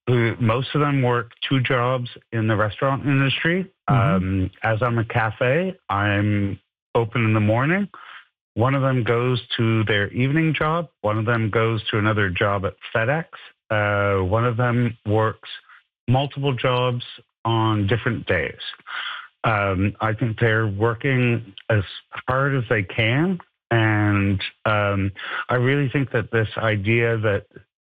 most of them work two jobs in the restaurant industry. As I'm a cafe, I'm open in the morning. One of them goes to their evening job. One of them goes to another job at FedEx. One of them works multiple jobs on different days. I think they're working as hard as they can. And I really think that this idea that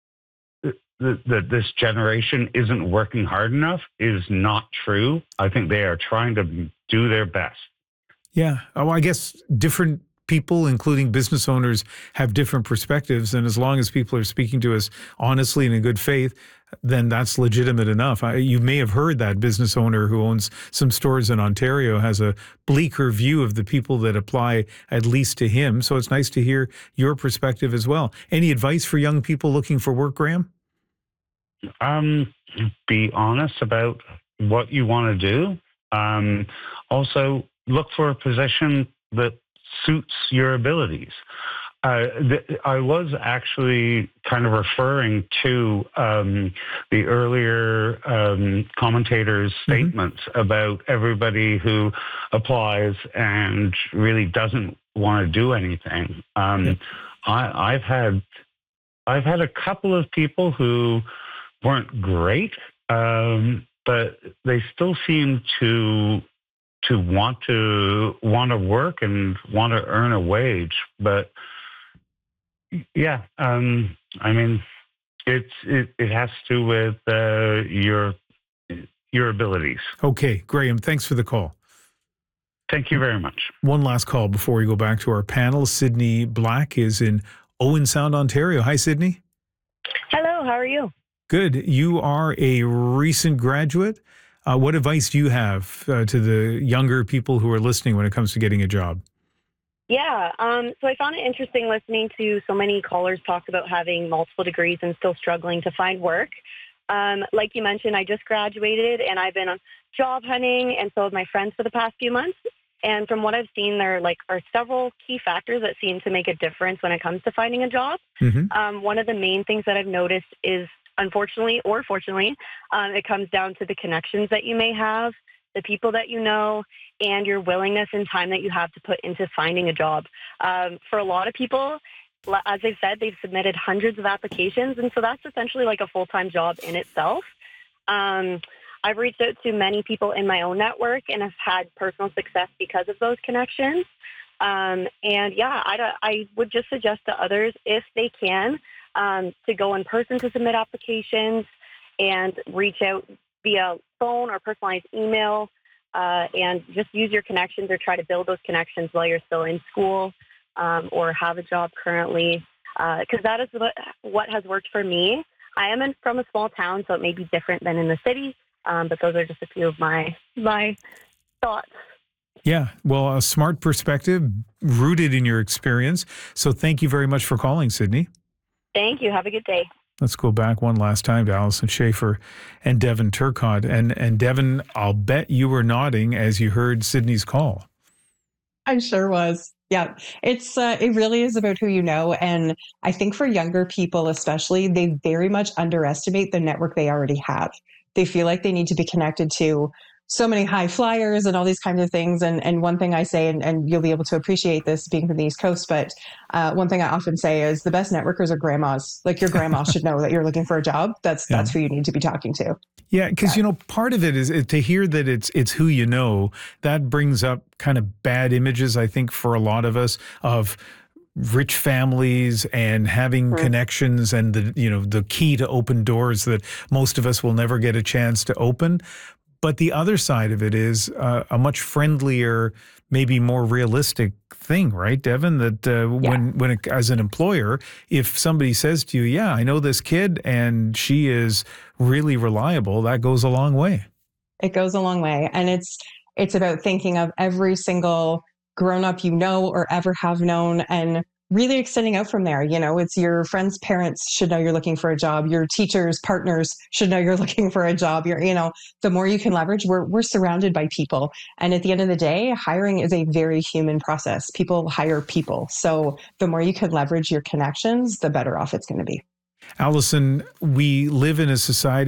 this generation isn't working hard enough is not true. I think they are trying to do their best. Yeah. Oh, I guess different people, including business owners, have different perspectives. And as long as people are speaking to us honestly and in good faith, then that's legitimate enough. You may have heard that business owner who owns some stores in Ontario has a bleaker view of the people that apply, at least to him. So it's nice to hear your perspective as well. Any advice for young people looking for work, Graham? Be honest about what you want to do. Also, look for a position that suits your abilities. I was actually kind of referring to the earlier commentators' statements about everybody who applies and really doesn't want to do anything. I've had a couple of people who weren't great, but they still seem to want to work and want to earn a wage. But yeah, I mean, it has to do with your abilities. Okay, Graham, thanks for the call. Thank you very much. One last call before we go back to our panel. Sydney Black is in Owen Sound, Ontario. Hi, Sydney. Hello, how are you? Good. You are a recent graduate. What advice do you have to the younger people who are listening when it comes to getting a job? Yeah, so I found it interesting listening to so many callers talk about having multiple degrees and still struggling to find work. Like you mentioned, I just graduated and I've been on job hunting, and so have my friends for the past few months. And from what I've seen, there are several key factors that seem to make a difference when it comes to finding a job. One of the main things that I've noticed is, unfortunately or fortunately, it comes down to the connections that you may have, the people that you know, and your willingness and time that you have to put into finding a job. For a lot of people, as I've said, they've submitted hundreds of applications, and so that's essentially like a full-time job in itself. I've reached out to many people in my own network and have had personal success because of those connections. And yeah, I would just suggest to others, if they can, to go in person to submit applications and reach out via phone or personalized email, and just use your connections or try to build those connections while you're still in school or have a job currently, because that is what has worked for me. I am from a small town, so it may be different than in the city, but those are just a few of my thoughts. Yeah, well, a smart perspective rooted in your experience. So thank you very much for calling, Sydney. Thank you. Have a good day. Let's go back one last time to Allison Schaefer and Devin Turcotte. And Devin, I'll bet you were nodding as you heard Sydney's call. I sure was. Yeah, it really is about who you know. And I think for younger people especially, they very much underestimate the network they already have. They feel like they need to be connected to so many high flyers and all these kinds of things. And one thing I say, and you'll be able to appreciate this being from the East Coast, but one thing I often say is the best networkers are grandmas. Like your grandma should know that you're looking for a job. That's who you need to be talking to. Yeah, because, you know, part of it is to hear that it's who you know, that brings up kind of bad images, I think, for a lot of us of rich families and having connections and the key to open doors that most of us will never get a chance to open. But the other side of it is a much friendlier, maybe more realistic thing, right, Devin? That when as an employer, if somebody says to you, yeah, I know this kid and she is really reliable, that goes a long way. It goes a long way. And it's about thinking of every single grown-up you know or ever have known and really extending out from there. You know, it's your friends' parents should know you're looking for a job. Your teachers, partners should know you're looking for a job. The more you can leverage, we're surrounded by people. And at the end of the day, hiring is a very human process. People hire people. So the more you can leverage your connections, the better off it's going to be. Allison, we live in a society